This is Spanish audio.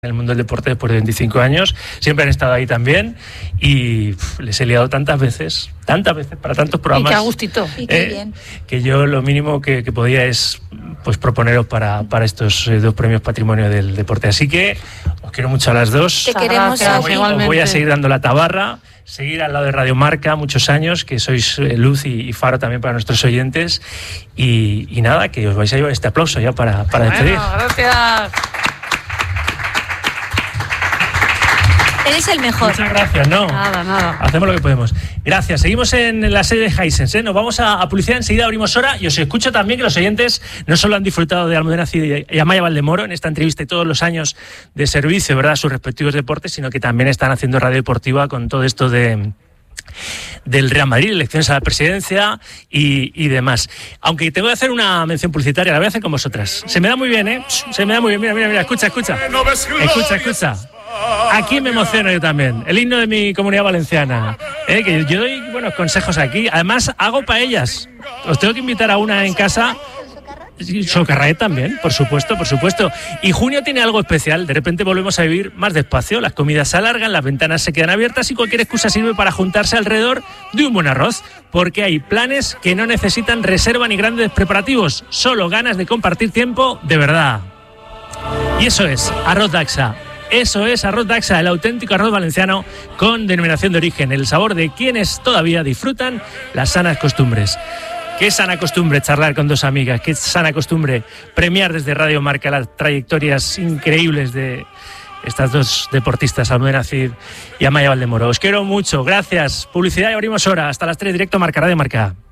en el mundo del deporte después de 25 años, siempre han estado ahí también y les he liado tantas veces para tantos programas. Y qué a gustito. Y qué bien. Que yo lo mínimo que podía es pues proponeros para estos dos premios Patrimonio del Deporte. Así que os quiero mucho a las dos. Te queremos a ti. Os voy a seguir dando la tabarra, seguir al lado de Radio Marca muchos años, que sois luz y faro también para nuestros oyentes. Y nada, que os vais a llevar este aplauso ya para despedir. Gracias. Eres el mejor. Muchas gracias, ¿no? Nada. Hacemos lo que podemos. Gracias. Seguimos en la sede de Hisense, ¿eh? Nos vamos a publicidad, enseguida abrimos hora y os escucho también que los oyentes no solo han disfrutado de Almudena Cid y Amaya Valdemoro en esta entrevista y todos los años de servicio, ¿verdad?, a sus respectivos deportes, sino que también están haciendo radio deportiva con todo esto del Real Madrid, elecciones a la presidencia y demás. Aunque tengo que hacer una mención publicitaria, la voy a hacer con vosotras. Se me da muy bien, ¿eh? Se me da muy bien. Mira, escucha. Escucha. Aquí me emociono yo también. El himno de mi comunidad valenciana. Que yo doy buenos consejos aquí. Además, hago paellas. Os tengo que invitar a una en casa. Socarrae también, por supuesto. Y junio tiene algo especial. De repente volvemos a vivir más despacio. Las comidas se alargan, las ventanas se quedan abiertas y cualquier excusa sirve para juntarse alrededor de un buen arroz. Porque hay planes que no necesitan reserva ni grandes preparativos. Solo ganas de compartir tiempo de verdad. Y eso es Arroz Daxa. Eso es Arroz Daxa, el auténtico arroz valenciano con denominación de origen, el sabor de quienes todavía disfrutan las sanas costumbres. Qué sana costumbre charlar con dos amigas, qué sana costumbre premiar desde Radio Marca las trayectorias increíbles de estas dos deportistas, Almudena Cid y Amaya Valdemoro. Os quiero mucho, gracias. Publicidad y abrimos hora, hasta las 3, directo Marca, Radio Marca.